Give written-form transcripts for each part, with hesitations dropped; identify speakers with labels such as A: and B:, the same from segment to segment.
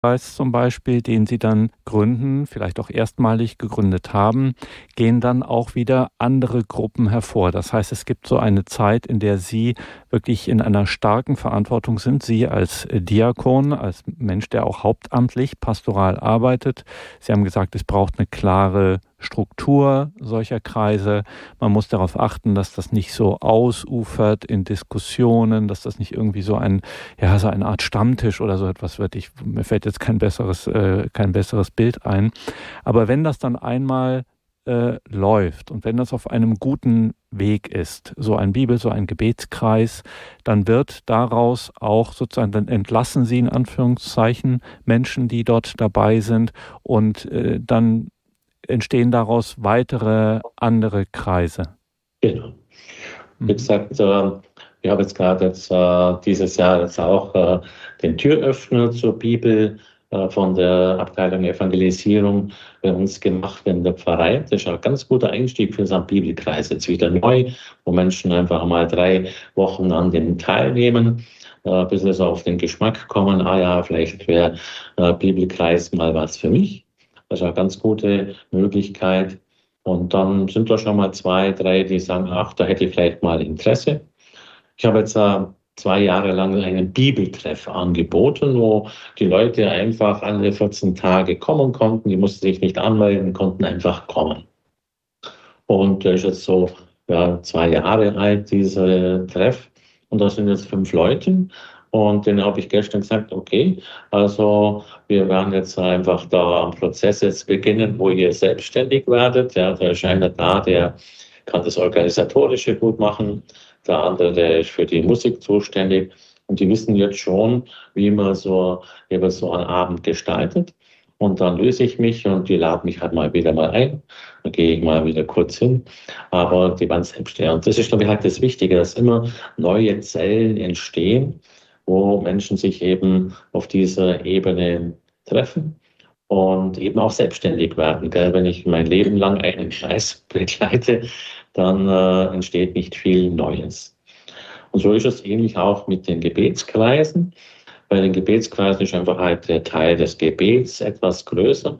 A: Kreis zum Beispiel, den Sie dann gründen, vielleicht auch erstmalig gegründet haben, gehen dann auch wieder andere Gruppen hervor. Das heißt, es gibt so eine Zeit, in der Sie wirklich in einer starken Verantwortung sind. Sie als Diakon, als Mensch, der auch hauptamtlich pastoral arbeitet. Sie haben gesagt, es braucht eine klare Struktur solcher Kreise. Man muss darauf achten, dass das nicht so ausufert in Diskussionen, dass das nicht irgendwie so eine Art Stammtisch oder so etwas wird. Mir fällt jetzt kein besseres Bild ein. Aber wenn das dann einmal läuft und wenn das auf einem guten Weg ist, so ein Gebetskreis, dann wird daraus auch sozusagen, dann entlassen Sie in Anführungszeichen Menschen, die dort dabei sind, und dann entstehen daraus weitere andere Kreise.
B: Genau. Wie gesagt, wir haben jetzt gerade dieses Jahr jetzt auch den Türöffner zur Bibel von der Abteilung Evangelisierung bei uns gemacht in der Pfarrei. Das ist ein ganz guter Einstieg für so einen Bibelkreis. Jetzt wieder neu, wo Menschen einfach mal 3 Wochen an dem teilnehmen, bis sie so auf den Geschmack kommen, vielleicht wäre Bibelkreis mal was für mich. Das ist eine ganz gute Möglichkeit. Und dann sind da schon mal 2, 3, die sagen, da hätte ich vielleicht mal Interesse. Ich habe jetzt 2 Jahre lang einen Bibeltreff angeboten, wo die Leute einfach alle 14 Tage kommen konnten. Die mussten sich nicht anmelden, konnten einfach kommen. Und der ist jetzt so 2 Jahre alt, dieser Treff. Und da sind jetzt 5 Leute. Und denen habe ich gestern gesagt, okay, also wir werden jetzt einfach da am Prozess jetzt beginnen, wo ihr selbstständig werdet. Ja, da ist einer da, der kann das Organisatorische gut machen. Der andere, der ist für die Musik zuständig. Und die wissen jetzt schon, wie man so einen Abend gestaltet. Und dann löse ich mich und die laden mich halt mal wieder ein. Dann gehe ich mal wieder kurz hin. Aber die waren selbstständig. Und das ist, glaube ich, halt das Wichtige, dass immer neue Zellen entstehen, wo Menschen sich eben auf dieser Ebene treffen und eben auch selbstständig werden. Wenn ich mein Leben lang einen Kreis begleite, dann entsteht nicht viel Neues. Und so ist es ähnlich auch mit den Gebetskreisen. Bei den Gebetskreisen ist einfach halt der Teil des Gebets etwas größer.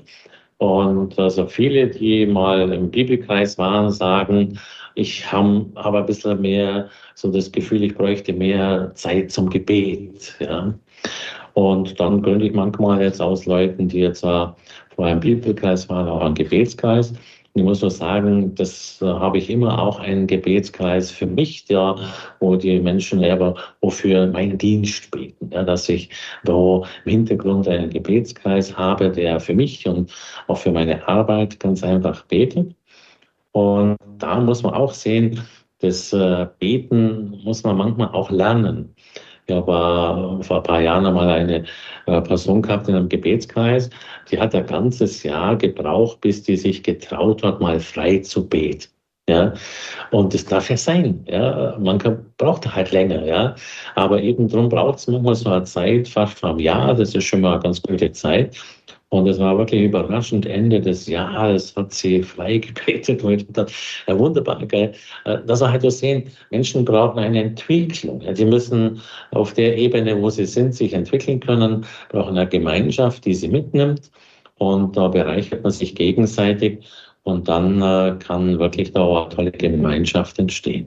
B: Und also viele, die mal im Bibelkreis waren, sagen, ich habe ein bisschen mehr so das Gefühl, ich bräuchte mehr Zeit zum Gebet. Ja. Und dann gründe ich manchmal jetzt aus Leuten, die jetzt vor einem Bibelkreis waren, auch einen Gebetskreis. Und ich muss nur sagen, das habe ich immer auch einen Gebetskreis für mich, wo die Menschen wofür meinen Dienst beten. Ja, dass ich im Hintergrund einen Gebetskreis habe, der für mich und auch für meine Arbeit ganz einfach betet. Und da muss man auch sehen, das Beten muss man manchmal auch lernen. Ich habe vor ein paar Jahren einmal eine Person gehabt in einem Gebetskreis, die hat ein ganzes Jahr gebraucht, bis die sich getraut hat, mal frei zu beten. Ja, und das darf ja sein. Ja, man braucht halt länger. Ja, aber eben darum braucht es manchmal so eine Zeit, fast vor einem Jahr. Das ist schon mal eine ganz gute Zeit. Und es war wirklich überraschend. Ende des Jahres hat sie frei gebetet. Und ich dachte, wunderbar, geil. Dass wir halt so sehen, Menschen brauchen eine Entwicklung. Die müssen auf der Ebene, wo sie sind, sich entwickeln können, brauchen eine Gemeinschaft, die sie mitnimmt. Und da bereichert man sich gegenseitig. Und dann kann wirklich da auch eine tolle Gemeinschaft entstehen.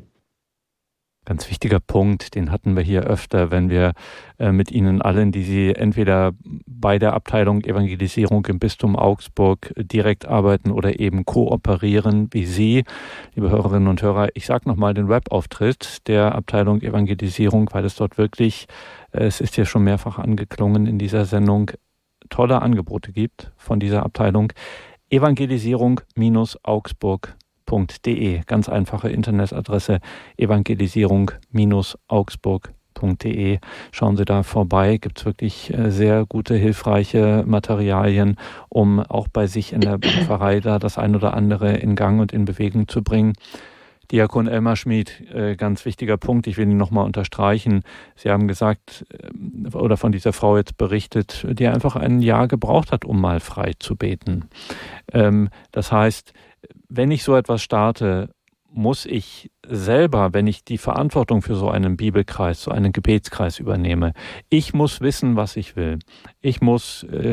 A: Ganz wichtiger Punkt, den hatten wir hier öfter, wenn wir mit Ihnen allen, die Sie entweder bei der Abteilung Evangelisierung im Bistum Augsburg direkt arbeiten oder eben kooperieren wie Sie, liebe Hörerinnen und Hörer. Ich sage nochmal den Webauftritt der Abteilung Evangelisierung, weil es dort wirklich, es ist ja schon mehrfach angeklungen in dieser Sendung, tolle Angebote gibt von dieser Abteilung. Evangelisierung-Augsburg.de. Ganz einfache Internetadresse evangelisierung-augsburg.de. Schauen Sie da vorbei, gibt es wirklich sehr gute, hilfreiche Materialien, um auch bei sich in der Pfarrei da das ein oder andere in Gang und in Bewegung zu bringen. Diakon Elmar Schmid, ganz wichtiger Punkt, ich will ihn nochmal unterstreichen. Sie haben gesagt, oder von dieser Frau jetzt berichtet, die einfach ein Jahr gebraucht hat, um mal frei zu beten. Das heißt, wenn ich so etwas starte, muss ich selber, wenn ich die Verantwortung für so einen Bibelkreis, so einen Gebetskreis übernehme, ich muss wissen, was ich will. Ich muss